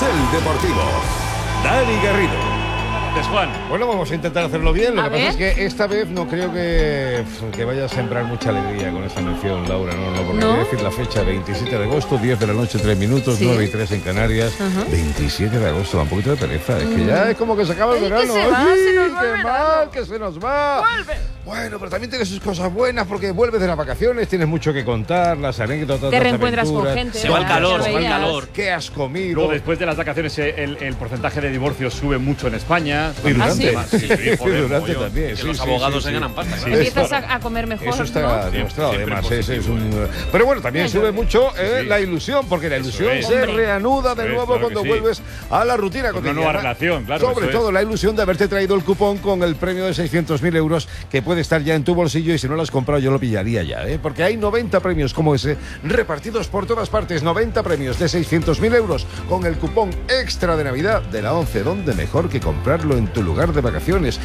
Carrusel Deportivo. Dani Garrido. Juan. Bueno, vamos a intentar hacerlo bien. Lo que pasa es que esta vez no creo que vaya a sembrar mucha alegría con esta mención, Laura. No, porque voy a decir la fecha, 27 de agosto, 10 de la noche, 3 minutos, ¿Sí? 9:03 en Canarias. 27 de agosto, da un poquito de pereza. Es que ya es como que se acaba el verano. ¡Qué mal que se nos va! ¡Vuelve! Bueno, pero también tiene sus cosas buenas porque vuelves de las vacaciones, tienes mucho que contar, las anécdotas, Te las reencuentras con aventuras. gente. Se va el calor, se va el calor. ¿Qué has comido? Luego, después de las vacaciones, el porcentaje de divorcios sube mucho en España. Y durante. ¿Ah, sí? Sí, joder, Durante mogollón. también. Que los abogados se ganan pasta. Sí. claro. Empiezas a comer mejor, Eso está ¿no? demostrado, Siempre además. positivo, Es un... Pero bueno, también sube mucho sí. la ilusión, porque la ilusión es. se Hombre. reanuda de Eso es, nuevo claro cuando que sí. vuelves a la rutina Con una cotidiana. nueva relación, claro, Sobre eso todo es. la ilusión de haberte traído el cupón con el premio de 600.000 euros que puede estar ya en tu bolsillo, y si no lo has comprado yo lo pillaría ya, ¿eh? Porque hay 90 premios como ese repartidos por todas partes. 90 premios de 600.000 euros con el cupón extra de Navidad de la 11. ¿Dónde mejor que comprarlo en tu lugar de vacaciones?